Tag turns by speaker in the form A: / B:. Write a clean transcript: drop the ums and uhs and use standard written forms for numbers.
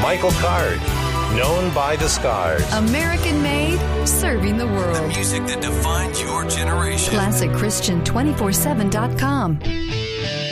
A: Michael Card, known by the scars.
B: American made, serving the world.
C: The music that defines your generation.
B: ClassicChristian247.com.